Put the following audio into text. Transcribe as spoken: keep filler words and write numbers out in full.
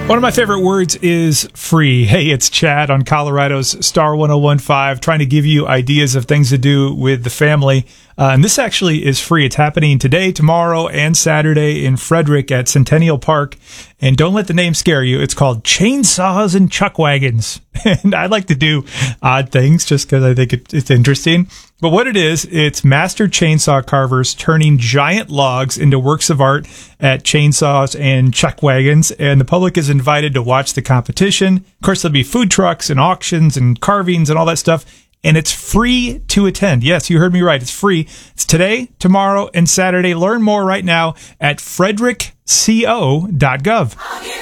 One of my favorite words is free. Hey, it's Chad on Colorado's Star one oh one five, trying to give you ideas of things to do with the family. Uh, and this actually is free. It's happening today, tomorrow, and Saturday in Frederick at Centennial Park. And don't let the name scare you. It's called Chainsaws and Chuck Wagons. And I like to do odd things just because I think it, it's interesting. But what it is, it's master chainsaw carvers turning giant logs into works of art at Chainsaws and Chuck Wagons. And the public is invited to watch the competition. Of course, there'll be food trucks and auctions and carvings and all that stuff. And it's free to attend. Yes, you heard me right. It's free. It's today, tomorrow, and Saturday. Learn more right now at frederick co dot gov.